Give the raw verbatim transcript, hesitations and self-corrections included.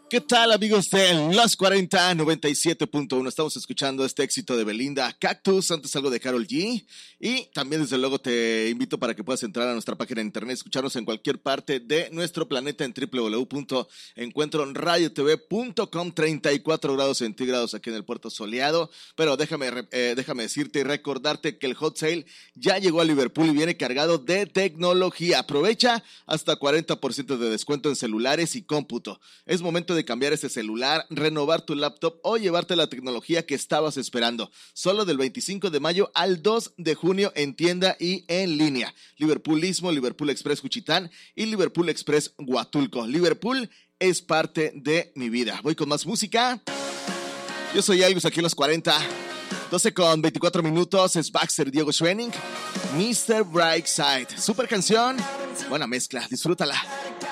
¿Qué tal, amigos de Los cuarenta noventa y siete punto uno? Estamos escuchando este éxito de Belinda, Cactus, antes algo de Karol G. Y también, desde luego, te invito para que puedas entrar a nuestra página de internet, escucharnos en cualquier parte de nuestro planeta en doble u doble u doble u punto encuentro radio t v punto com. treinta y cuatro grados centígrados aquí en el puerto soleado. Pero déjame, eh, déjame decirte y recordarte que el Hot Sale ya llegó a Liverpool y viene cargado de tecnología. Aprovecha hasta cuarenta por ciento de descuento en celulares y cómputo. Es momento de cambiar ese celular, renovar tu laptop o llevarte la tecnología que estabas esperando. Solo del veinticinco de mayo al dos de junio en tienda y en línea. Liverpool Istmo, Liverpool Express Juchitán y Liverpool Express Huatulco. Liverpool es parte de mi vida. Voy con más música. Yo soy Elvis aquí en Los cuarenta. doce con veinticuatro minutos. Es Baxter Diego Schwenning. mister Brightside. Super canción. Buena mezcla. Disfrútala.